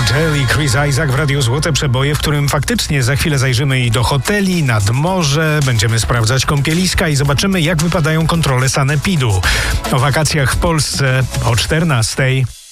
Gel i Chris Isaak w Radiu Złote Przeboje, w którym faktycznie za chwilę zajrzymy i do hoteli, nad morze, będziemy sprawdzać kąpieliska i zobaczymy, jak wypadają kontrole sanepidu. O wakacjach w Polsce o 14:00.